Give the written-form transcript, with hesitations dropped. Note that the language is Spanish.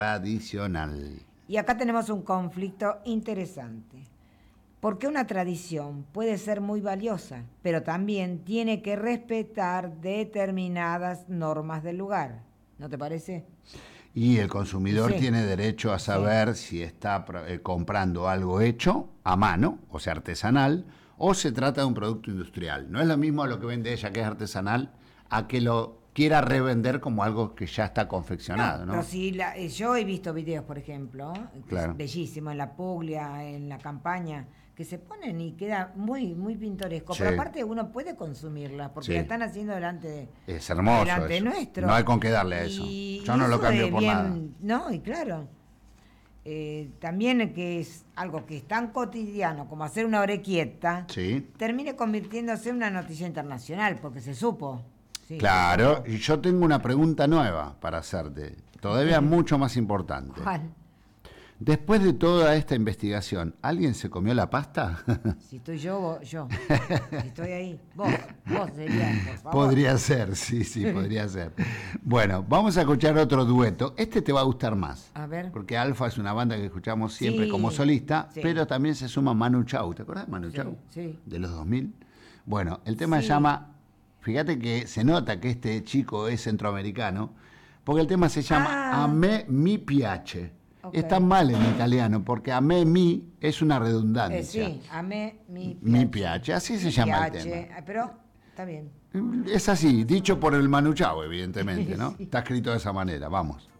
tradicional. Y acá tenemos un conflicto interesante. Porque una tradición puede ser muy valiosa, pero también tiene que respetar determinadas normas del lugar. ¿No te parece? Y el consumidor Sí, tiene derecho a sí. saber si está comprando algo hecho a mano, o sea, artesanal, o se trata de un producto industrial. No es lo mismo lo que vende ella, que es artesanal, a que lo quiera revender como algo que ya está confeccionado, Pero ¿no? si yo he visto videos, por ejemplo, que es Claro. bellísimo, en la Puglia, en la campaña, que se ponen y queda muy, muy pintoresco. Sí. Pero aparte uno puede consumirla, porque Sí. la están haciendo delante, Es hermoso delante eso. nuestro. No hay con qué darle a eso. Yo no lo eso cambio es por nada. no, y claro. También que es algo que es tan cotidiano como hacer una orequieta, Sí. termine convirtiéndose en una noticia internacional, porque se supo. Sí, Claro, se supo. y yo tengo una pregunta nueva para hacerte, todavía mucho más importante. ¿Cuál? Después de toda esta investigación, ¿alguien se comió la pasta? Si estoy yo. Si estoy ahí. Vos serías, por favor. Podría ser, sí, podría ser. Bueno, vamos a escuchar otro dueto. Este te va a gustar más. A ver. Porque Alfa es una banda que escuchamos siempre Sí, como solista, sí. pero también se suma Manu Chao. ¿Te acuerdas de Manu Sí, Chao? sí. De los 2000. Bueno, el tema se Sí. llama, fíjate que se nota que este chico es centroamericano, porque el tema se llama A me mi piace. Ok. Está mal en italiano, porque a me mi es una redundancia. Sí, a me mi piace. Mi piace, así se llama el Piace, tema. pero está bien. Es así, dicho por el Manu Chao, evidentemente, ¿no? Sí. Está escrito de esa manera, vamos.